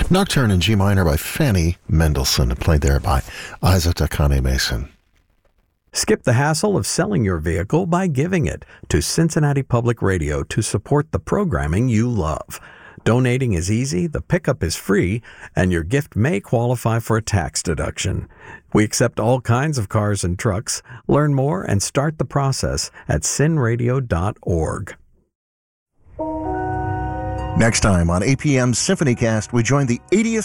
Nocturne in G minor by Fanny Mendelssohn, played there by Isa Takane Mason. Skip the hassle of selling your vehicle by giving it to Cincinnati Public Radio to support the programming you love. Donating is easy, the pickup is free, and your gift may qualify for a tax deduction. We accept all kinds of cars and trucks. Learn more and start the process at cinradio.org. Next time on APM's SymphonyCast, we join the 80th